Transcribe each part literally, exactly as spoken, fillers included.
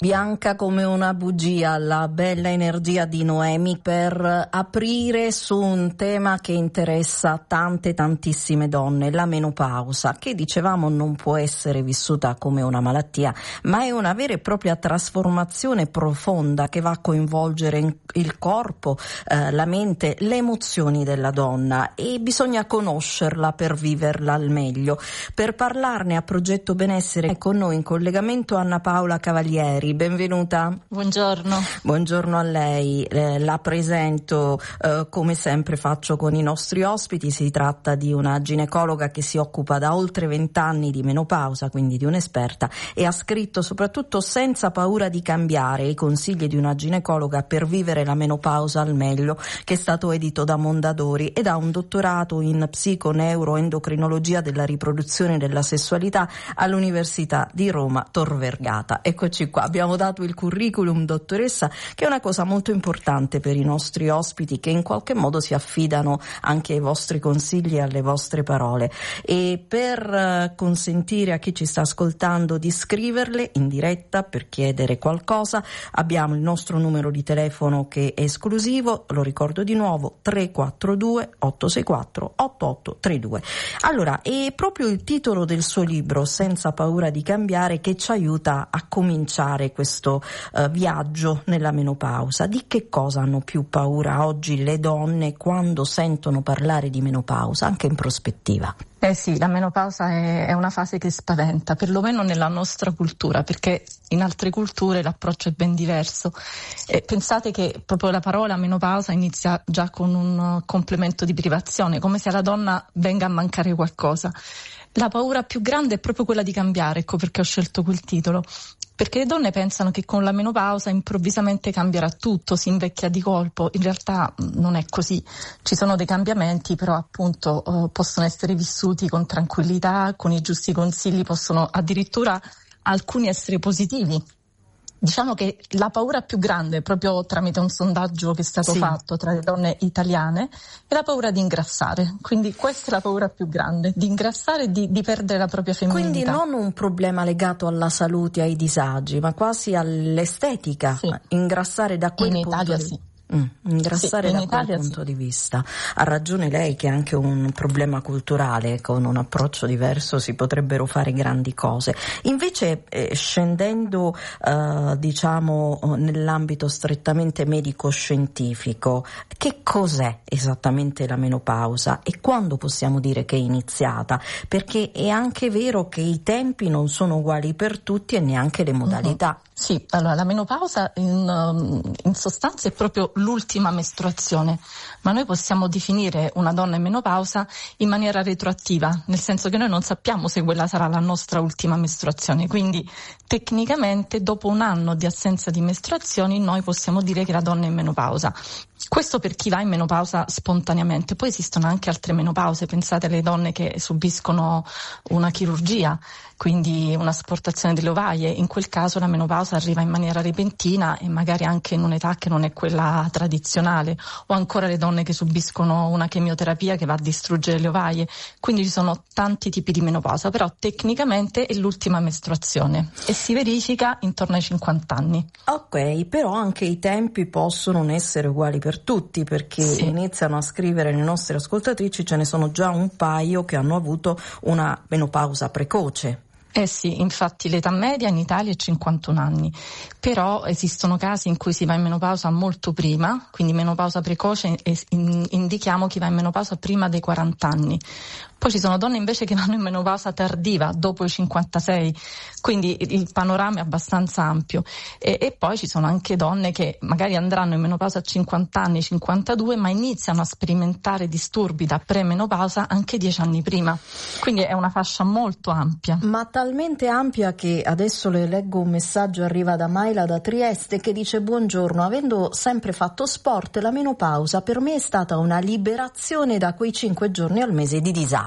Bianca come una bugia, la bella energia di Noemi per aprire su un tema che interessa tante tantissime donne, la menopausa, che dicevamo non può essere vissuta come una malattia, ma è una vera e propria trasformazione profonda che va a coinvolgere il corpo, eh, la mente, le emozioni della donna, e bisogna conoscerla per viverla al meglio. Per parlarne a Progetto Benessere è con noi in collegamento Anna Paola Cavalieri. Benvenuta. Buongiorno. Buongiorno a lei, eh, la presento eh, come sempre faccio con i nostri ospiti. Si tratta di una ginecologa che si occupa da oltre vent'anni di menopausa, quindi di un'esperta, e ha scritto soprattutto Senza paura di cambiare, i consigli di una ginecologa per vivere la menopausa al meglio, che è stato edito da Mondadori, ed ha un dottorato in psiconeuroendocrinologia della riproduzione e della sessualità all'Università di Roma Tor Vergata. Eccoci qua, abbiamo dato il curriculum, dottoressa, che è una cosa molto importante per i nostri ospiti, che in qualche modo si affidano anche ai vostri consigli e alle vostre parole. E per consentire a chi ci sta ascoltando di scriverle in diretta per chiedere qualcosa, abbiamo il nostro numero di telefono che è esclusivo, lo ricordo di nuovo, tre quattro due otto sei quattro otto otto tre due. Allora, è proprio il titolo del suo libro Senza paura di cambiare che ci aiuta a cominciare questo uh, viaggio nella menopausa. Di che cosa hanno più paura oggi le donne quando sentono parlare di menopausa, anche in prospettiva? Eh sì, la menopausa è, è una fase che spaventa, perlomeno nella nostra cultura, perché in altre culture l'approccio è ben diverso. E pensate che proprio la parola menopausa inizia già con un complemento di privazione, come se alla donna venga a mancare qualcosa. La paura più grande è proprio quella di cambiare, ecco perché ho scelto quel titolo. Perché le donne pensano che con la menopausa improvvisamente cambierà tutto, si invecchia di colpo. In realtà non è così. Ci sono dei cambiamenti, però appunto eh, possono essere vissuti con tranquillità, con i giusti consigli, possono addirittura alcuni essere positivi. Diciamo che la paura più grande, proprio tramite un sondaggio che è stato sì. fatto tra le donne italiane, è la paura di ingrassare. Quindi questa è la paura più grande, di ingrassare e di, di perdere la propria femminilità. Quindi non un problema legato alla salute, ai disagi, ma quasi all'estetica. Sì. Ingrassare da quel in punto Italia di... sì. Mm, ingrassare sì, da in quel Italia punto sì. di vista. Ha ragione lei che è anche un problema culturale, con un approccio diverso si potrebbero fare grandi cose. Invece eh, scendendo eh, diciamo nell'ambito strettamente medico-scientifico, che cos'è esattamente la menopausa e quando possiamo dire che è iniziata? Perché è anche vero che i tempi non sono uguali per tutti e neanche le modalità. Uh-huh. Sì, allora la menopausa in, in sostanza è proprio l'ultima mestruazione, ma noi possiamo definire una donna in menopausa in maniera retroattiva, nel senso che noi non sappiamo se quella sarà la nostra ultima mestruazione, quindi tecnicamente dopo un anno di assenza di mestruazioni noi possiamo dire che la donna è in menopausa. Questo per chi va in menopausa spontaneamente. Poi esistono anche altre menopause, pensate alle donne che subiscono una chirurgia, quindi un'asportazione delle ovaie. In quel caso la menopausa arriva in maniera repentina e magari anche in un'età che non è quella tradizionale, o ancora le donne che subiscono una chemioterapia che va a distruggere le ovaie. Quindi ci sono tanti tipi di menopausa, però tecnicamente è l'ultima mestruazione e si verifica intorno ai cinquanta anni. Ok, però anche i tempi possono non essere uguali per tutti, perché sì. iniziano a scrivere le nostre ascoltatrici, ce ne sono già un paio che hanno avuto una menopausa precoce. Eh sì, infatti l'età media in Italia è cinquantuno anni, però esistono casi in cui si va in menopausa molto prima, quindi menopausa precoce e indichiamo chi va in menopausa prima dei quaranta anni. Poi ci sono donne invece che vanno in menopausa tardiva, dopo i cinquantasei, quindi il panorama è abbastanza ampio. E, e poi ci sono anche donne che magari andranno in menopausa a cinquanta anni, cinquantadue, ma iniziano a sperimentare disturbi da premenopausa anche dieci anni prima. Quindi è una fascia molto ampia. Ma talmente ampia che adesso le leggo un messaggio, arriva da Maila da Trieste, che dice: buongiorno, avendo sempre fatto sport, la menopausa per me è stata una liberazione da quei cinque giorni al mese di disagio.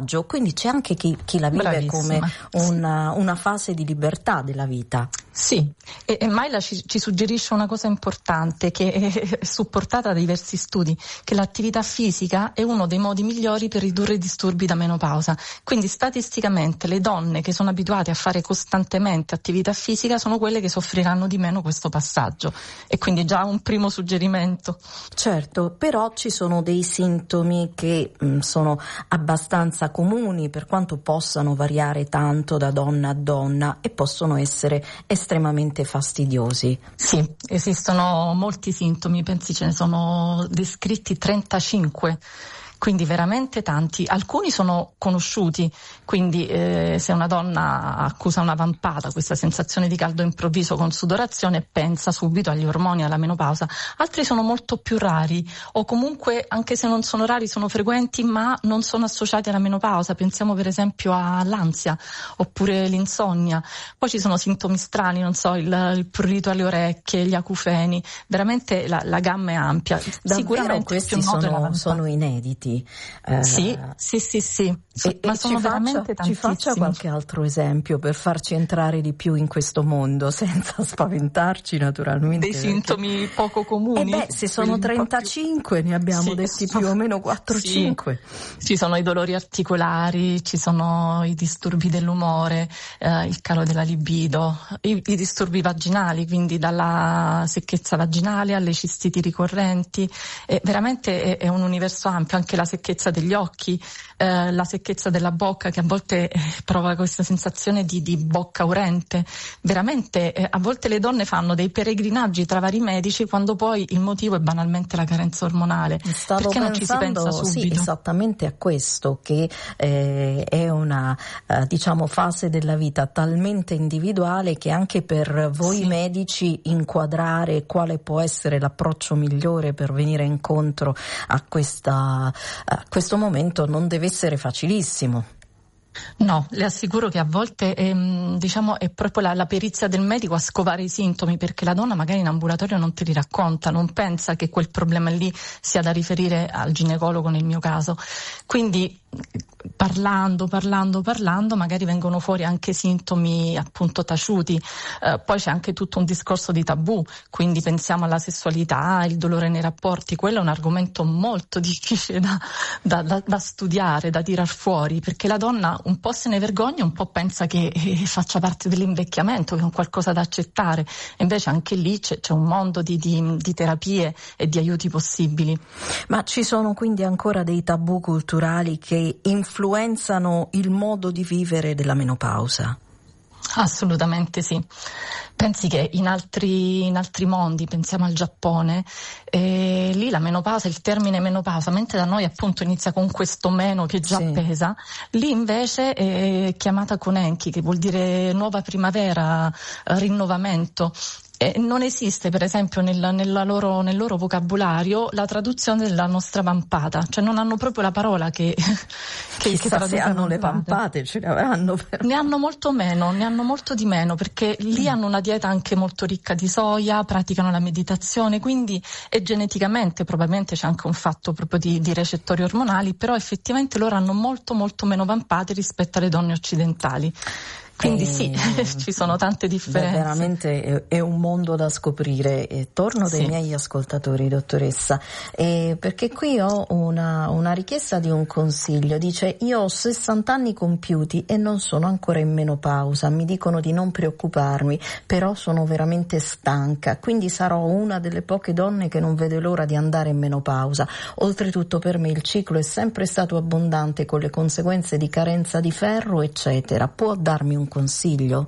passaggio, quindi c'è anche chi, chi la vive Bravissima. come una, una fase di libertà della vita. Sì, e, e Mayla ci, ci suggerisce una cosa importante che è supportata da diversi studi, che l'attività fisica è uno dei modi migliori per ridurre i disturbi da menopausa. Quindi statisticamente le donne che sono abituate a fare costantemente attività fisica sono quelle che soffriranno di meno questo passaggio, e quindi già un primo suggerimento. Certo, però ci sono dei sintomi che mh, sono abbastanza comuni, per quanto possano variare tanto da donna a donna, e possono essere estremamente fastidiosi. Sì, esistono molti sintomi, pensi ce ne sono descritti trentacinque. Quindi veramente tanti. Alcuni sono conosciuti, quindi eh, se una donna accusa una vampata, questa sensazione di caldo improvviso con sudorazione, pensa subito agli ormoni, alla menopausa. Altri sono molto più rari, o comunque, anche se non sono rari, sono frequenti ma non sono associati alla menopausa. Pensiamo per esempio all'ansia oppure l'insonnia. Poi ci sono sintomi strani, non so, il, il prurito alle orecchie, gli acufeni. Veramente la, la gamma è ampia. Davvero, sicuramente questi più noto è la sono, vampata. sono inediti. Eh, Sì, sì, sì, sì. E, ma e sono ci veramente faccia, ci faccia tantissimi. qualche altro esempio per farci entrare di più in questo mondo, senza spaventarci naturalmente. Dei sintomi perché... poco comuni. Eh beh, se sono trentacinque, ne abbiamo sì, detti sono... più o meno quattro cinque. Sì. Ci sono i dolori articolari, ci sono i disturbi dell'umore, eh, il calo della libido, i, i disturbi vaginali, quindi dalla secchezza vaginale alle cistiti ricorrenti. E veramente è, è un universo ampio, anche la secchezza degli occhi, eh, la secchezza della bocca, che a volte eh, prova questa sensazione di, di bocca urente. Veramente eh, a volte le donne fanno dei peregrinaggi tra vari medici quando poi il motivo è banalmente la carenza ormonale. Stavo Perché non ci si pensando, pensa subito? Sì, esattamente a questo, che eh, è una eh, diciamo fase della vita talmente individuale che anche per voi sì. medici inquadrare quale può essere l'approccio migliore per venire incontro a questa a questo momento non deve essere facilissimo. No, le assicuro che a volte è, diciamo, è proprio la, la perizia del medico a scovare i sintomi, perché la donna magari in ambulatorio non te li racconta, non pensa che quel problema lì sia da riferire al ginecologo nel mio caso. Quindi parlando, parlando, parlando magari vengono fuori anche sintomi appunto taciuti. Eh, poi c'è anche tutto un discorso di tabù, quindi pensiamo alla sessualità, il dolore nei rapporti. Quello è un argomento molto difficile da, da, da, da studiare, da tirar fuori, perché la donna un po' se ne vergogna, un po' pensa che eh, faccia parte dell'invecchiamento, che è un qualcosa da accettare. E invece anche lì c'è, c'è un mondo di, di, di terapie e di aiuti possibili. Ma ci sono quindi ancora dei tabù culturali che influenzano il modo di vivere della menopausa? Assolutamente sì. Pensi che in altri, in altri mondi, pensiamo al Giappone, eh, lì la menopausa, il termine menopausa, mentre da noi appunto inizia con questo meno che già sì. pesa, lì invece è chiamata konenki, che vuol dire nuova primavera, rinnovamento. Eh, non esiste per esempio nel, nella loro, nel loro vocabolario la traduzione della nostra vampata, cioè non hanno proprio la parola che, che, che se hanno le vampate, ce ne avranno però. Ne hanno molto meno, ne hanno molto di meno, perché lì mm. hanno una dieta anche molto ricca di soia, praticano la meditazione, quindi e geneticamente probabilmente c'è anche un fatto proprio di, di recettori ormonali, però effettivamente loro hanno molto molto meno vampate rispetto alle donne occidentali. Quindi sì, eh, ci sono tante differenze. Beh, veramente è, è un mondo da scoprire. E torno dai sì. miei ascoltatori, dottoressa, eh, perché qui ho una, una richiesta di un consiglio. Dice: io ho sessanta anni compiuti e non sono ancora in menopausa, mi dicono di non preoccuparmi, però sono veramente stanca, quindi sarò una delle poche donne che non vede l'ora di andare in menopausa. Oltretutto per me il ciclo è sempre stato abbondante, con le conseguenze di carenza di ferro eccetera. Può darmi un consiglio?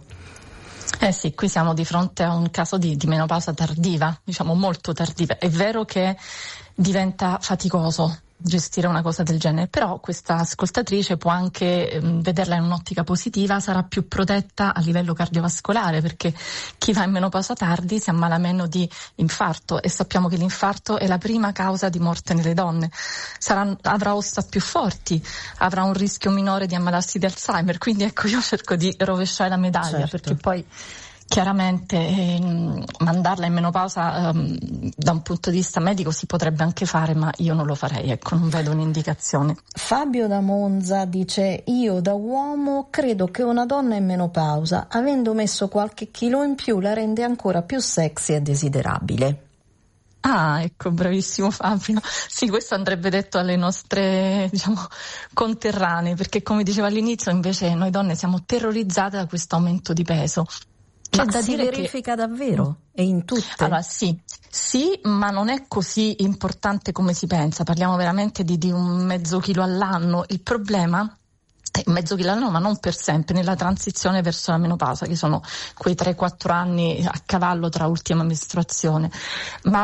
Eh sì, qui siamo di fronte a un caso di, di menopausa tardiva, diciamo molto tardiva. È vero che diventa faticoso gestire una cosa del genere, però questa ascoltatrice può anche eh, vederla in un'ottica positiva, sarà più protetta a livello cardiovascolare, perché chi va in menopausa tardi si ammala meno di infarto, e sappiamo che l'infarto è la prima causa di morte nelle donne. Sarà, avrà ossa più forti, avrà un rischio minore di ammalarsi di Alzheimer, quindi ecco, io cerco di rovesciare la medaglia, certo. perché poi Chiaramente eh, mandarla in menopausa um, da un punto di vista medico si potrebbe anche fare, ma io non lo farei, ecco, non vedo un'indicazione. Fabio da Monza dice: io da uomo credo che una donna in menopausa, avendo messo qualche chilo in più, la rende ancora più sexy e desiderabile. Ah, ecco, bravissimo Fabio. Sì, questo andrebbe detto alle nostre, diciamo, conterranee, perché come dicevo all'inizio, invece noi donne siamo terrorizzate da questo aumento di peso. Ma da si verifica che... davvero? E in tutte? Allora sì, sì, ma non è così importante come si pensa, parliamo veramente di, di un mezzo chilo all'anno. Il problema è mezzo chilo all'anno, ma non per sempre, nella transizione verso la menopausa, che sono quei tre quattro anni a cavallo tra ultima mestruazione. Ma